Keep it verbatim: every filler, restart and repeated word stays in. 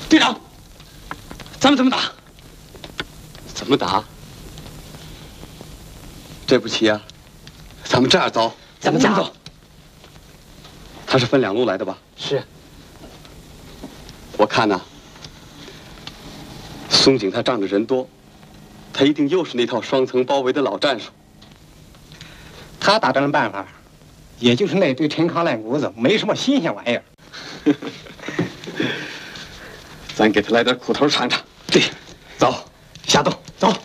队长，咱们怎么打？ 怎么打？这步棋啊，咱们这样走。 咱们这样走。 他是分两路来的吧？ 是。 我看呐、啊，松井他仗着人多，他一定又是那套双层包围的老战术。 他打仗的办法，也就是那堆陈糠烂谷子，没什么新鲜玩意儿。 咱给他来点苦头尝尝。 对，走，下洞，走。